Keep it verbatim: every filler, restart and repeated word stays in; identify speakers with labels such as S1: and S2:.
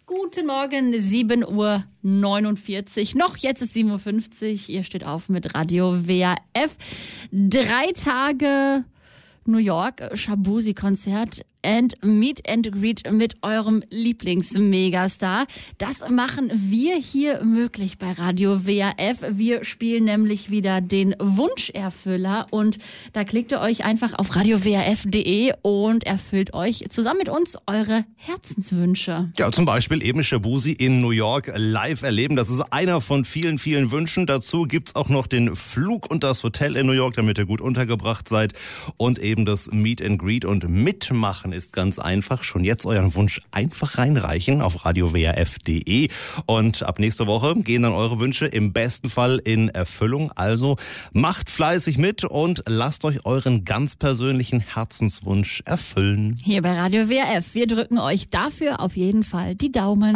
S1: Guten Morgen, sieben Uhr neunundvierzig. Noch jetzt ist sieben Uhr fünfzig. Ihr steht auf mit Radio W R F. Drei Tage New York, Shaboozey-Konzert and Meet and Greet mit eurem Lieblings-Megastar. Das machen wir hier möglich bei Radio W R F. Wir spielen nämlich wieder den Wunscherfüller und da klickt ihr euch einfach auf radio w r f punkt d e und erfüllt euch zusammen mit uns eure Herzenswünsche.
S2: Ja, zum Beispiel eben Shaboozey in New York live erleben. Das ist einer von vielen, vielen Wünschen. Dazu gibt's auch noch den Flug und das Hotel in New York, damit ihr gut untergebracht seid. Und eben das Meet and Greet und Mitmachen ist ganz einfach. Schon jetzt euren Wunsch einfach reinreichen auf radio w r f punkt d e. Und ab nächste Woche gehen dann eure Wünsche im besten Fall in Erfüllung. Also macht fleißig mit und lasst euch euren ganz persönlichen Herzenswunsch erfüllen.
S1: Hier bei Radio W R F. Wir drücken euch dafür auf jeden Fall die Daumen.